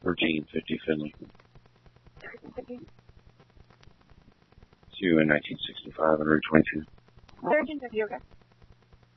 1350 Finley. 1350? See you in 1965 on Route 22. 1350, okay.